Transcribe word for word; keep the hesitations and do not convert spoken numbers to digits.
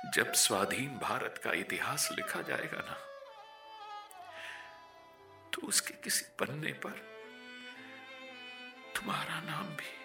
जब स्वाधीन भारत का इतिहास लिखा जाएगा ना, तो उसके किसी पन्ने पर तुम्हारा नाम भी